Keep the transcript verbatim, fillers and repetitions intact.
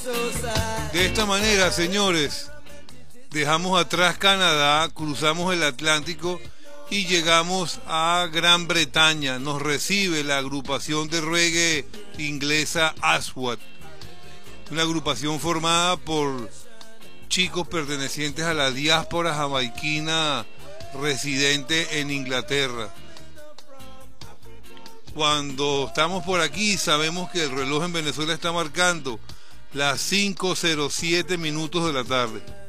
De esta manera, señores, dejamos atrás Canadá, cruzamos el Atlántico y llegamos a Gran Bretaña. Nos recibe la agrupación de reggae inglesa Aswad, una agrupación formada por chicos pertenecientes a la diáspora jamaiquina residente en Inglaterra. Cuando estamos por aquí sabemos que el reloj en Venezuela está marcando las cinco cero siete minutos de la tarde.